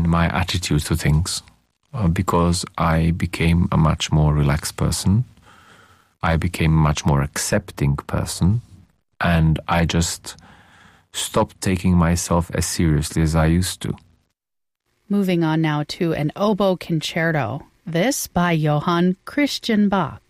in my attitude to things because I became a much more relaxed person. I became a much more accepting person, and I just stopped taking myself as seriously as I used to. Moving on now to an oboe concerto, this by Johann Christian Bach.